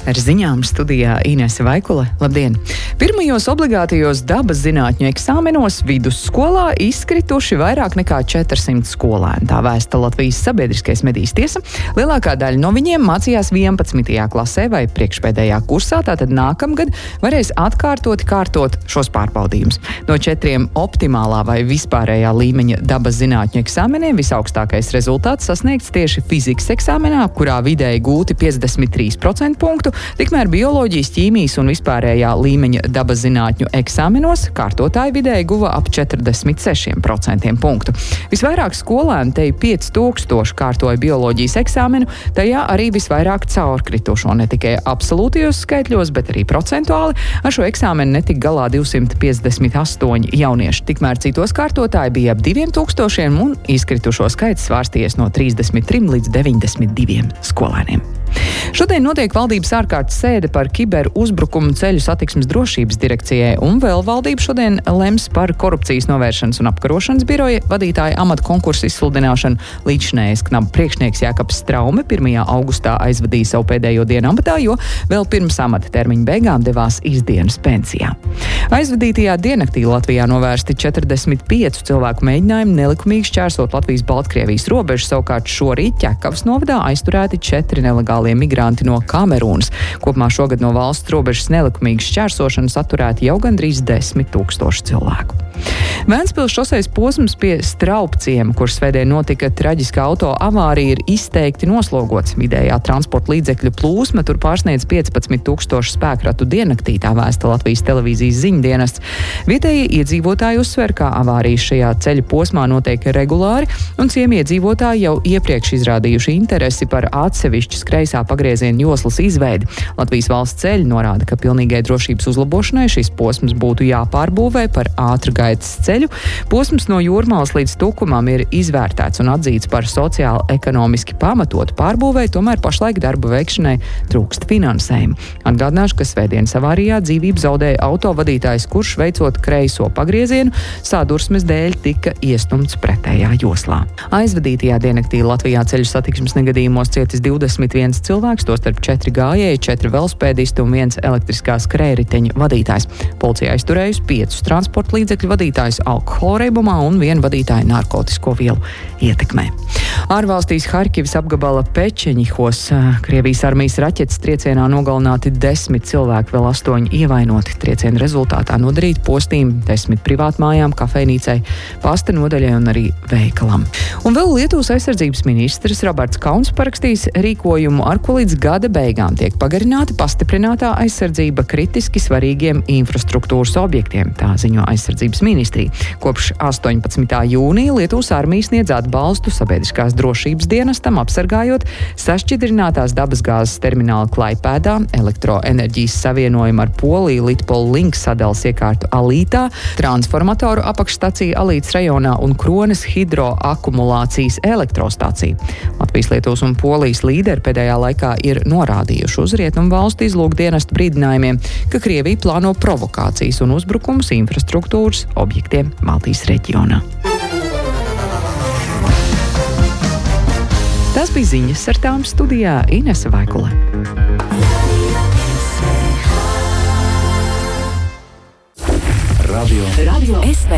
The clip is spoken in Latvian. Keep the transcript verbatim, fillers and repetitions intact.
Ar ziņām studijā Inese Vaikule. Labdien! Pirmajos obligātajos dabas zinātņu eksāmenos vidusskolā izkrituši vairāk nekā četrsimt skolēni. Tā vēsta Latvijas sabiedriskais medijs Tiesa. Lielākā daļa no viņiem mācījās vienpadsmitajā klasē vai priekšpēdējā kursā, tātad nākamgad varēs atkārtoti kārtot šos pārbaudījumus. No četriem optimālā vai vispārējā līmeņa dabas zinātņu eksāmeniem visaugstākais rezultāts sasniegts tieši fizikas eksāmenā, kurā vidēji gūti piecdesmit trīs procenti punktu, tikmēr bioloģijas, ķīmijas un vispārējā līmeņa dabas zinātņu eksāmenos kārtotāji vidēji guva ap četrdesmit sešiem procentiem punktu. Visvairāk skolēni, te pieci tūkstoši, kārtoja bioloģijas eksāmenu, tajā arī visvairāk caurkritušo, ne tikai absolūtajos skaitļos, bet arī procentuāli. Ar šo eksāmenu netika galā divsimt piecdesmit astoņi jaunieši, tikmēr citos kārtotāji bija ap diviem tūkstošiem un izkritušo skaits svārstījies no trīsdesmit trim līdz deviņdesmit diviem skolēniem. Šodien notiek valdības ārkārtas sēde par kiberuzbrukumu ceļu satiksmes drošības direkcijai, un vēl valdība šodien lems par korupcijas novēršanas un apkarošanas biroja vadītāja amata konkursu izsludināšanu. Līdzšinējais knaba priekšnieks Jākaps Straume pirmajā augustā aizvadīja savu pēdējo dienu amatā, jo vēl pirms amata termiņa beigām devās izdienas pensijā. Aizvadītajā diennaktī Latvijā novērsti četrdesmit piecu cilvēku mēģinājumi nelikumīgi šķērsot Latvijas-Baltkrievijas robežu, savukārt šorīt Ķekavas novadā aizturēti četri nelegālie migranti no Kamerūnas. Kopumā šogad no valsts robežas nelikumīgas šķērsošanas atturēti jau gandrīz desmit tūkstoši cilvēku. Ventspils šoseis posms pie Straupciema, kur svētdien notika traģiska auto avārija, ir izteikti noslogots. Vidējā transporta līdzekļu plūsma tur pārsniedz piecpadsmit tūkstošu spēkratu diennaktī, tā vēsta Latvijas televīzijas ziņdienests. Vietējie iedzīvotāji uzsver, ka avārijas šajā ceļa posmā notiek regulāri, un ciemiedzīvotāji jau iepriekš izrādījuši interesi par atsevišķas kreisā pagrieziena joslas izveidi. Latvijas valsts ceļi norāda, ka pilnīgai drošības uzlabošanai šis posms būtu jāpārbūvē par ātrgaitas ceļu. Posms no Jūrmalas līdz Tukumam ir izvērtēts un atzīts par sociāli ekonomiski pamatotu pārbūvei, tomēr pašlaik darbu veikšanai trūkst finansējumu. Atgādināšu, ka svētdienas avārijā dzīvību zaudēja autovadītājs, kurš veicot kreiso pagriezienu, sadursmes dēļ tika iestumts pretējā joslā. Aizvadītajā diennaktī Latvijā ceļu satiksmes negadījumos cietis divdesmit viens cilvēks, tostarp četri gājēji, četri velospēdisti un viens elektriskās skrējriteņa vadītājs. Policija aizturējusi piecus transporta līdzekļu vadītājs alkohola reibumā un vienu vadītāju narkotisko vielu ietekmē. Ārvalstīs Harkivas apgabala Pečeņihos Krievijas armijas raķetes triecienā nogalināti desmit cilvēki, vēl astoņi ievainoti. Trieciena rezultātā nodarīti postījumi desmit privātmājām, kafejnīcai, pasta nodaļai un arī veikalam. Un vēl Lietuvas aizsardzības ministrs Roberts Kauns parakstīs rīkojumu, ar ko līdz gada beigām tiek pagarināta pastiprinātā aizsardzība kritiski svarīgiem infrastruktūras objektiem, tā ziņo aizsardzības ministrija. Kopš astoņpadsmitā jūnija Lietuvas armija sniedz atbalstu sabiedriskās drošības dienestam, apsargājot sašķidrinātās dabasgāzes terminālu Klaipēdā, elektroenerģijas savienojumu ar Poliju, Litpol Link sadales iekārtu Alītā, transformatoru apakšstaciju Alītas rajonā un Kronas hidroakumulācijas elektrostaciju. Latvijas, Lietuvas un Polijas līderi pēdējā laikā ir norādījuši uz rietumu valstu izlūkdienestu brīdinājumiem, ka Krievija plāno provokācijas un uzbrukumus infrastruktūras objektiem Baltijas reģionā. Tas bija ziņas, ar tām studijā Inese Vaikule. Radio. Radio. S V